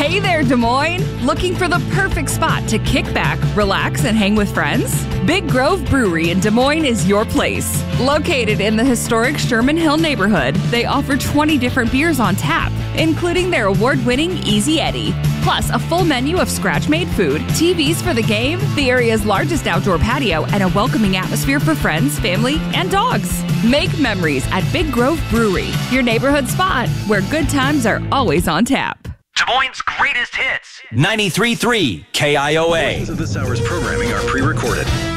Hey there, Des Moines! Looking for the perfect spot to kick back, relax, and hang with friends? Big Grove Brewery in Des Moines is your place. Located in the historic Sherman Hill neighborhood, they offer 20 different beers on tap, including their award-winning Easy Eddie. Plus, a full menu of scratch-made food, TVs for the game, the area's largest outdoor patio, and a welcoming atmosphere for friends, family, and dogs. Make memories at Big Grove Brewery, your neighborhood spot where good times are always on tap. Des Moines' greatest hits. 93.3 KIOA. Portions of this hour's programming are pre-recorded.